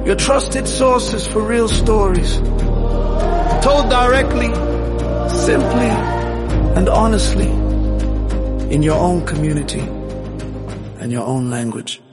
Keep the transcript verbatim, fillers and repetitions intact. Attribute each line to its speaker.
Speaker 1: Your trusted sources for real stories, told directly, simply, and honestly, in your own community and your own language.